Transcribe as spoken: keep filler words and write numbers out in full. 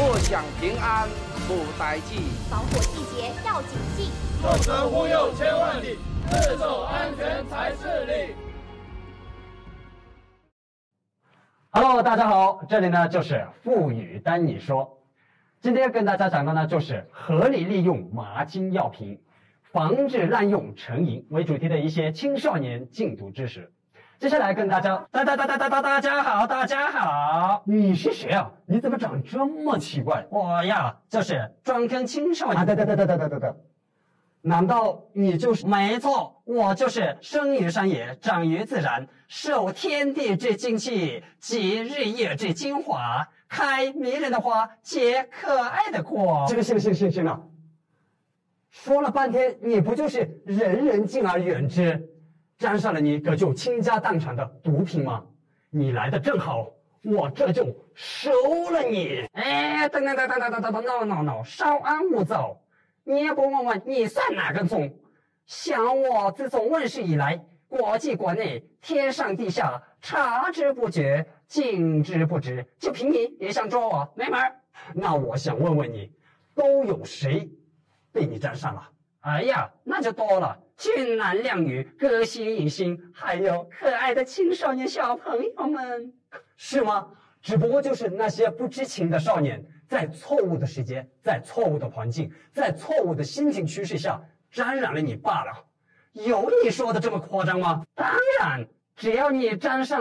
坐享平安不呆记， 防火季节要谨记， 众神护佑千万里，自守安全才是理。 Hello， 大家好，这里呢就是富语单你说。今天跟大家讲的呢就是合理利用麻金药品，防治滥用成瘾为主题的一些青少年禁毒知识。接下来跟大家，大大大大大大大家好，大家好，你是谁啊？你怎么长这么奇怪？我呀，就是专坑青少年。啊，对对对对对对对对。难道你就是？没错，我就是生于山野，长于自然，受天地之精气及日月之精华，开迷人的花，结可爱的果。行了行了行了行了行了，说了半天，你不就是人人敬而远之，沾上了你可就倾家荡产的毒品吗？你来的正好，我这就收了你。哎，等等等等等等等等 ，no no no， 稍安勿躁。你也不问问你算哪根葱？想我自从问世以来，国际国内天上地下察之不觉，敬之不知，就凭你也想捉我，没门儿！那我想问问你，都有谁被你沾上了？哎呀，那就多了，俊男靓女、歌星影星，还有可爱的青少年小朋友们，是吗？只不过就是那些不知情的少年，在错误的时间，在错误的环境，在错误的心情趋势下沾染了你罢了。有你说的这么夸张吗？当然，只要你沾上